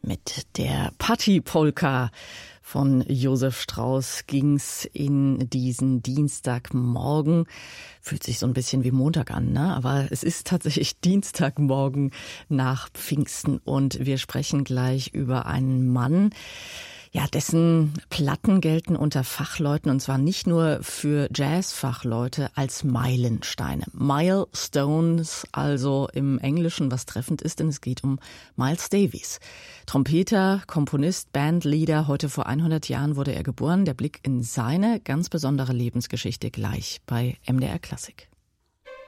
Mit der Patti-Polka von Josef Strauss ging's in diesen Dienstagmorgen. Fühlt sich so ein bisschen wie Montag an, ne? Aber es ist tatsächlich Dienstagmorgen nach Pfingsten und wir sprechen gleich über einen Mann, ja, dessen Platten gelten unter Fachleuten und zwar nicht nur für Jazzfachleute als Meilensteine. Milestones, also im Englischen, was treffend ist, denn es geht um Miles Davis. Trompeter, Komponist, Bandleader, heute vor 100 Jahren wurde er geboren. Der Blick in seine ganz besondere Lebensgeschichte gleich bei MDR Klassik.